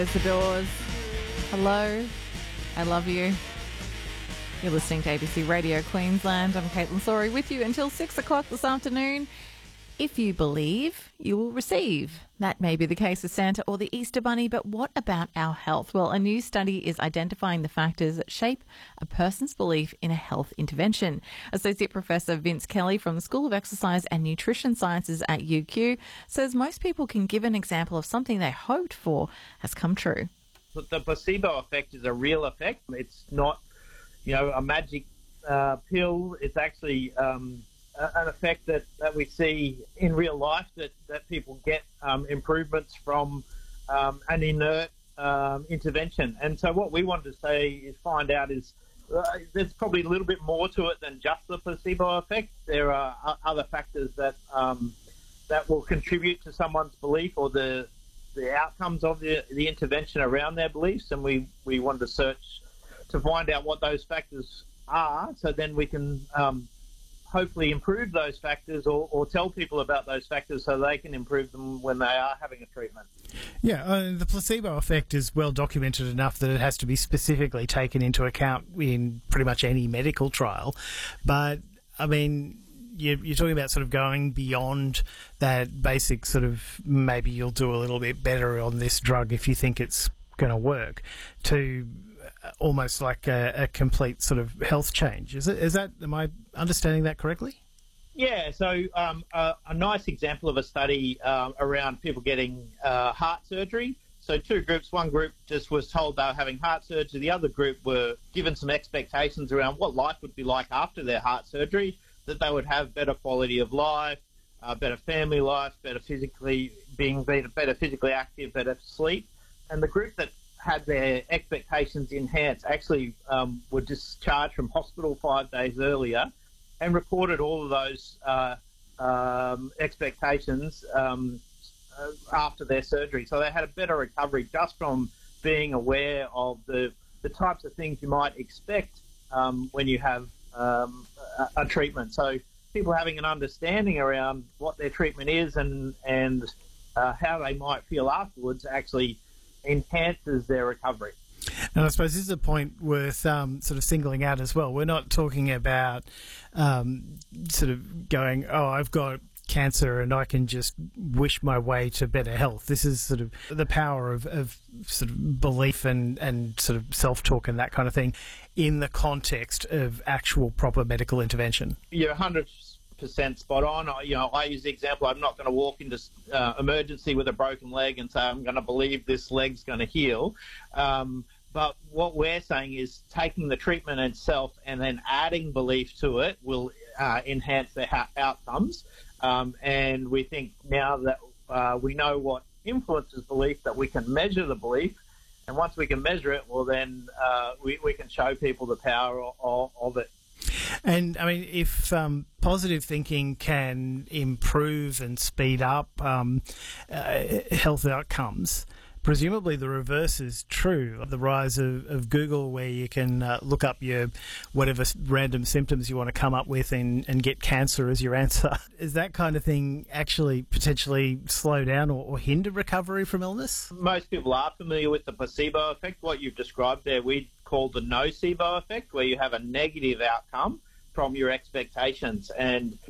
There's the doors. Hello. I love you. You're listening to ABC Radio Queensland. I'm Caitlin Sorry with you until 6 o'clock this afternoon. If you believe, you will receive. That may be the case with Santa or the Easter Bunny, but what about our health? Well, a new study is identifying the factors that shape a person's belief in a health intervention. Associate Professor Vince Kelly from the School of Exercise and Nutrition Sciences at UQ says most people can give an example of something they hoped for has come true. The placebo effect is a real effect. It's not, a magic pill. It's actually an effect that we see in real life, that people get improvements from an inert intervention. And so what we wanted to say is find out is there's probably a little bit more to it than just the placebo effect. There are other factors that will contribute to someone's belief or the outcomes of the intervention around their beliefs, and we wanted to search to find out what those factors are, so then we can hopefully improve those factors or tell people about those factors so they can improve them when they are having a treatment. Yeah, the placebo effect is well documented enough that it has to be specifically taken into account in pretty much any medical trial. But, I mean, you're talking about sort of going beyond that basic sort of maybe you'll do a little bit better on this drug if you think it's going to work, to almost like a complete sort of health change. Is that? Am I understanding that correctly? Yeah. So a nice example of a study around people getting heart surgery. So two groups. One group just was told they were having heart surgery. The other group were given some expectations around what life would be like after their heart surgery, that they would have better quality of life, better family life, better physically active, better sleep. And the group that had their expectations enhanced actually were discharged from hospital 5 days earlier and recorded all of those expectations after their surgery. So they had a better recovery just from being aware of the types of things you might expect when you have a treatment. So people having an understanding around what their treatment is and how they might feel afterwards actually enhances their recovery. And I suppose this is a point worth sort of singling out as well. We're not talking about sort of going, I've got cancer and I can just wish my way to better health. This is sort of the power of sort of belief and sort of self-talk and that kind of thing in the context of actual proper medical intervention. You're 100% spot on. I use the example, I'm not going to walk into emergency with a broken leg and say I'm going to believe this leg's going to heal. But what we're saying is taking the treatment itself and then adding belief to it will enhance their outcomes. And we think now that we know what influences belief, that we can measure the belief. And once we can measure it, well, then we can show people the power of it. And, I mean, if positive thinking can improve and speed up health outcomes, presumably the reverse is true. The rise of Google, where you can look up your whatever random symptoms you want to come up with and get cancer as your answer. Is that kind of thing actually potentially slow down or hinder recovery from illness? Most people are familiar with the placebo effect. What you've described there, we call the nocebo effect, where you have a negative outcome from your expectations. And